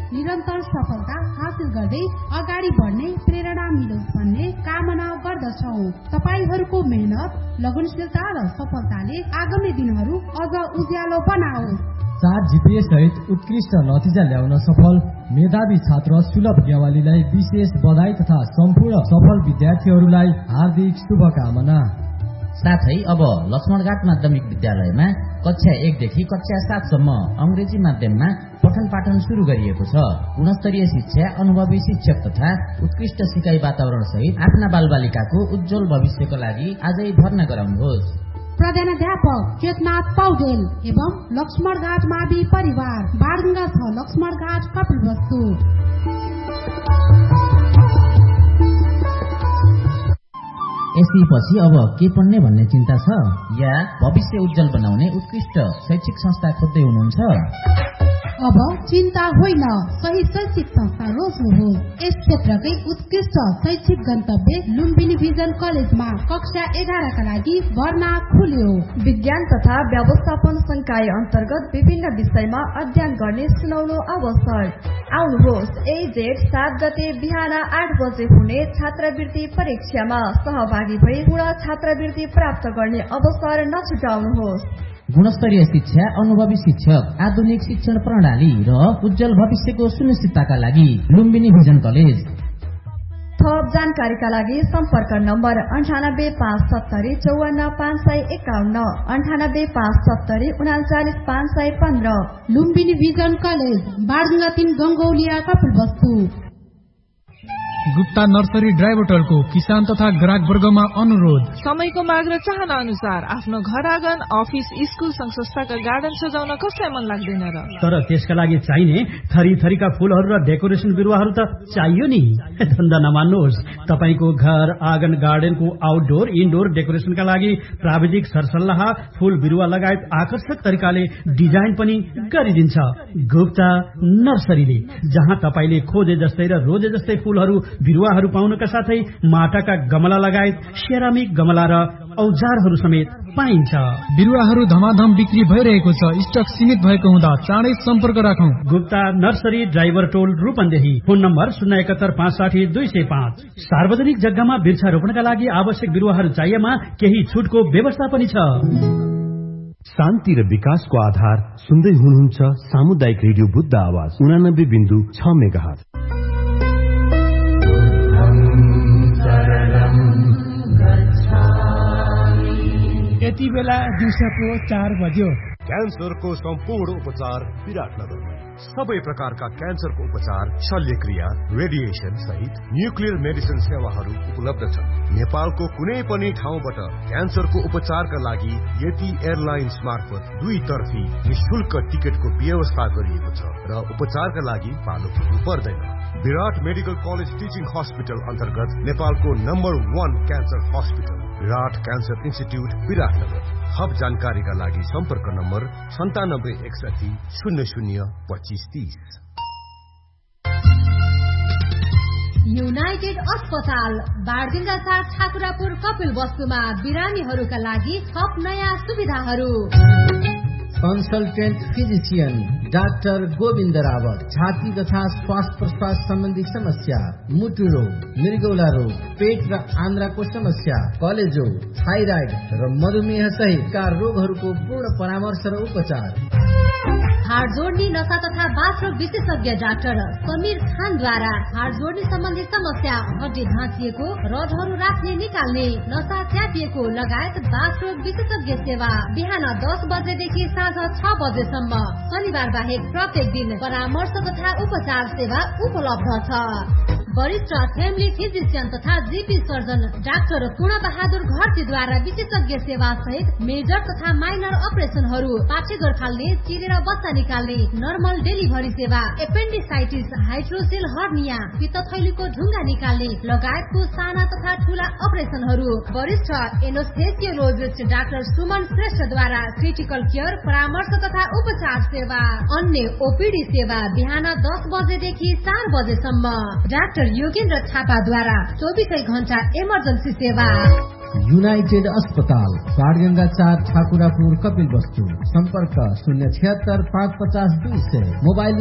निरन्तर सफलता हासिल गर्दै अगाडि बढ्ने प्रेरणा मिलोस् भन्ने कामना गर्दछौ। तपाईहरूको मेहनत, लगनशीलता र सफलताले आगामी दिनहरू अझ उज्यालो बनाओस्। 4 GPA सहित उत्कृष्ट नतिजा ल्याउन सफल मेधावी छात्र सुलभ गेवालीलाई विशेष बधाई तथा सम्पूर्ण सफल विद्यार्थीहरूलाई हार्दिक शुभकामना। साथै अब लक्ष्मणघाट माध्यमिक विद्यालयमा कक्षा 1 देखि कक्षा 7 सम्म अंग्रेजी माध्यममा पठन पाठन शुरू गरिएको छ। गुणस्तरीय शिक्षा, अनुभवी शिक्षक तथा उत्कृष्ट सिकाइ वातावरण सहित आफ्ना बालबालिकाको उज्जवल भविष्यको लागि आजै भर्ना गराउनुहोस्। प्रधानाध्यापक चेतनाथ पौडेल एवं लक्ष्मणघाट मावि परिवार, बारगंगा 6 लक्ष्मणघाट कपिलवस्तु। यसपछि अब के पढ्ने भन्ने चिन्ता छ या भविष्य उज्जवल बनाउने उत्कृष्ट शैक्षिक संस्था खोज्दै हुनुहुन्छ? अब चिन्ता होइन, सही शैक्षिक संस्था रोज्नुहोस्। यस क्षेत्रकै उत्कृष्ट शैक्षिक गन्तव्य लुम्बिनी भिजन कलेजमा कक्षा 11 का लागि भर्ना खुल्यो। विज्ञान तथा व्यवस्थापन संकाय अन्तर्गत विभिन्न विषयमा अध्ययन गर्ने सुनौलो अवसर। आउनुहोस्, AZ 7 गते बिहान 8 बजे हुने छात्रवृत्ति परीक्षामा सहभागी भई पूर्ण छात्रवृत्ति प्राप्त गर्ने अवसर नछुटाउनुहोस्। गुणस्तरीय शिक्षा, अनुभवी शिक्षक, आधुनिक शिक्षण प्रणाली र उज्जवल भविष्यको सुनिश्चितताका लागि लुम्बिनी भिजन कलेज। थप जानकारीका लागि सम्पर्क number 9857 54 551, 9857 39 515। Lumbini vision college, बारगंगा 3 गंगौलिया Kapilvastu. Gupta nursery ड्राइभरको किसान तथा ग्राहक वर्गमा अनुरोध। समयको माग र चाहना अनुसार आफ्नो घर आँगन, अफिस, स्कुल, संघ संस्थाका गार्डन सजाउन कसलाई मन लाग्दैन र? तर त्यसका लागि चाहिने थरी थरीका फूलहरू र डेकोरेसन बिरुवाहरू त चाहियो नि। धन्दा नमान्नुहोस्, तपाईको घर आँगन, गार्डनको आउटडोर इनडोर डेकोरेसनका लागि प्राविधिक सरसल्लाह, फूल बिरुवा लगायत आकर्षक तरिकाले डिजाइन पनि गरिदिन्छ गुप्ता नर्सरीले, जहाँ तपाईले खोजे जस्तै र रोजे जस्तै फूलहरू बिरुवाहरू पाउनका साथै माटाका गमला लगायत सेरामिक गमला र औजारहरू समेत पाइन्छ। बिरुवाहरू धमाधम बिक्री भइरहेको छ। स्टक सीमित भएको हुँदा चाँडै सम्पर्क राखौं। गुप्ता नर्सरी, ड्राइभर टोल, रूपन्देही। Phone number 071 560 205। सार्वजनिक जग्गामा वृक्षारोपणका लागि आवश्यक बिरुवाहरू चाहिएमा केही छुटको व्यवस्था पनि छ। शान्ति र विकासको आधार सुन्दै हुनुहुन्छ सामुदायिक रेडियो बुद्ध आवाज 89.6 मेगाहर्ज। यति बेला दिउँसोको 4 बज्यो। क्यान्सरको सम्पूर्ण उपचार विराटनगरमा। सबै प्रकारका क्यान्सरको उपचार, शल्यक्रिया, रेडिएसन सहित न्युक्लियर मेडिसिन सेवाहरू उपलब्ध छन्। नेपालको कुनै पनि ठाउँबाट क्यान्सरको उपचारका लागि यति एयरलाइन्स मार्फत 2 तर्फी निशुल्क टिकटको व्यवस्था गरिएको छ र उपचारका लागि पालो पुग्नु पर्दैन। विराट मेडिकल कलेज टिचिङ हस्पिटल अन्तर्गत नेपालको नम्बर 1 क्यान्सर हस्पिटल विराट क्यान्सर इन्स्टिट्युट विराटनगर। थप जानकारीका लागि सम्पर्क नम्बर 9761 00 2530। युनाइटेड अस्पताल, बारगंगा 4 ठाकुरापुर कपिलवस्तुमा बिरामीहरूका लागि थप नयाँ सुविधाहरू। Consultant physician doctor Govind Rawat, छाती तथा श्वास प्रश्वास सम्बन्धी समस्या, मुटु रोग, मृगौला रोग, पेट र आन्द्राको समस्या, कलेजो, थाइराइड र मधुमेह सहितका रोगहरूको पूर्ण परामर्श र उपचार। हाड जोड्ने, नसा तथा बाथरोग विशेषज्ञ डाक्टर समीर खानद्वारा हाड जोड्ने सम्बन्धी समस्या, हड्डी भाँचिएको, रडहरू राख्ने निकाल्ने, नसा च्यापिएको लगायत बाथरोग विशेषज्ञ सेवा बिहान 10 बजेदेखि साँझ 6 बजेसम्म। शनिबार बाहेक प्रत्येक दिन परामर्श तथा उपचार सेवा उपलब्ध छ। वरिष्ठ फ्यामिली फिजिशियन तथा जीपी सर्जन डाक्टर पूर्ण बहादुर घरतीद्वारा विशेषज्ञ सेवा सहित मेजर तथा माइनर अपरेसनहरू, पाठेघर फाल्ने, चिरेर बच्चा निकाल्ने, नर्मल डेलिभरी सेवा, एपेन्डिसाइटिस, हाइड्रोसेल हर्निया, पित्तथैलीको ढुङ्गा निकाल्ने लगायतको साना तथा ठूला अपरेसनहरू। वरिष्ठ एनोस्थेसियोलोजिस्ट डाक्टर सुमन श्रेष्ठद्वारा क्रिटिकल केयर, परामर्श तथा उपचार सेवा। अन्य ओपीडी सेवा बिहान 10 बजेदेखि 4 बजेसम्म। डाक्टर योगेन्द्र थापाद्वारा 24 घण्टा इमर्जेन्सी सेवा। युनाइटेड अस्पताल, बाणगंगा 4 ठाकुरापुर कपिलवस्तु। सम्पर्क 076 550 200। मोबाइल